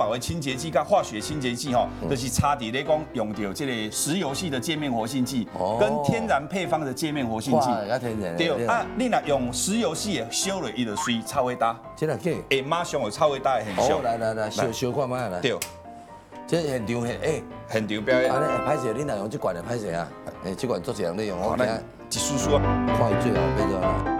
搞的清洁剂跟化学清洁剂吼，就是差伫咧讲用到这个石油系的界面活性剂，跟天然配方的界面活性剂。对啊，你若用石油系的烧了，伊就水超会大。 真的假？ 会马上有超会大的现象。 来，烧看卖来。 对。 这现场现场表演。 安尼歹势，你若用这罐的歹势啊，这罐做一样你用，我惊一丝丝啊。 看伊最后变做。